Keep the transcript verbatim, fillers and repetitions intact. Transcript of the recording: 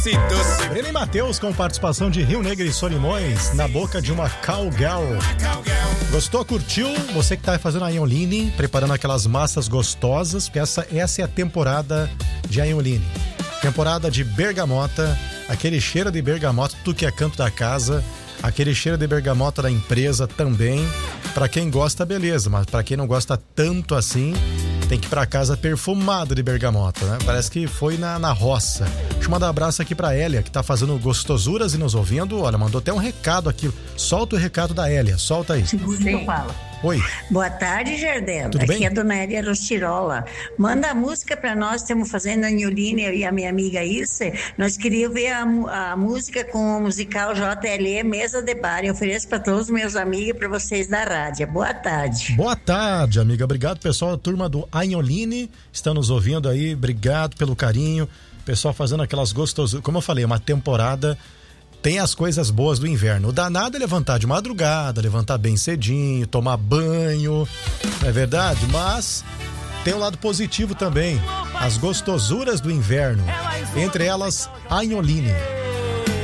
doce, doce. Breno e Matheus com participação de Rio Negro e Solimões na boca de uma cowgirl. Gostou, curtiu? Você que tá fazendo a Aeoline, preparando aquelas massas gostosas, porque essa, essa é a temporada de Aeoline. Temporada de bergamota, aquele cheiro de bergamota, tudo que é canto da casa, aquele cheiro de bergamota da empresa também. Pra quem gosta, beleza, mas pra quem não gosta tanto assim, tem que ir pra casa perfumado de bergamota, né? Parece que foi na, na roça. Deixa eu mandar um abraço aqui pra Hélia, que tá fazendo gostosuras e nos ouvindo. Olha, mandou até um recado aqui. Solta o recado da Hélia, solta aí. Sim. Fala. Oi. Boa tarde, Jardel. Tudo Aqui bem? é a dona Hélia Rostirola. Manda a música pra nós, estamos fazendo a Aeoline, eu e a minha amiga Ilse. Nós queríamos ver a, a música com o musical J L E Mesa de Bar. Eu ofereço pra todos os meus amigos e pra vocês da rádio. Boa tarde. Boa tarde, amiga. Obrigado, pessoal. A turma do Aeoline está nos ouvindo aí. Obrigado pelo carinho. Pessoal fazendo aquelas gostosas. Como eu falei, uma temporada. Tem as coisas boas do inverno. O danado é levantar de madrugada, levantar bem cedinho, tomar banho, não é verdade? Mas tem um lado positivo também. As gostosuras do inverno. Entre elas, Aeoline.